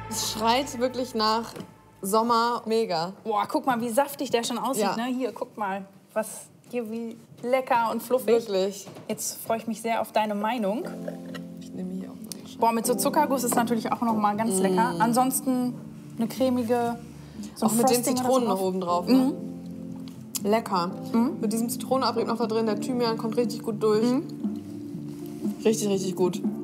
Es schreit wirklich nach Sommer mega. Boah, guck mal, wie saftig der schon aussieht. Ne? Hier, guck mal, was hier wie lecker und fluffig. Wirklich. Jetzt freue ich mich sehr auf deine Meinung. Ich nehme hier auch mal einen Schluck. Boah, mit so Zuckerguss ist natürlich auch noch mal ganz lecker. Ansonsten eine cremige, so ein auch mit den Frosting Zitronen oder noch so oben drauf. Ne? Lecker. Mit diesem Zitronenabrieb noch da drin. Der Thymian kommt richtig gut durch. Richtig, richtig gut.